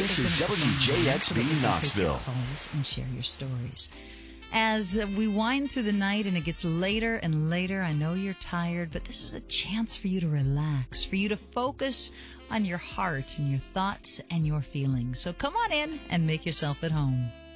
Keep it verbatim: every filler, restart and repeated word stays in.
This is W J X B Knoxville. Calls and share your stories. As we wind through the night and it gets later and later, I know you're tired, but this is a chance for you to relax, for you to focus on your heart and your thoughts and your feelings. So come on in and make yourself at home.